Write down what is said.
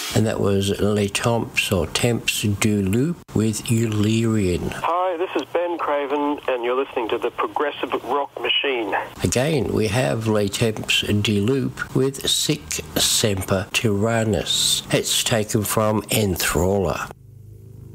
And that was Les Temps or Temps du Loup with Illyrian. Hi, this is Ben Craven, and you're listening to the Progressive Rock Machine. Again, we have Les Temps du Loup with Sic Semper Tyrannis. It's taken from Enthrawler.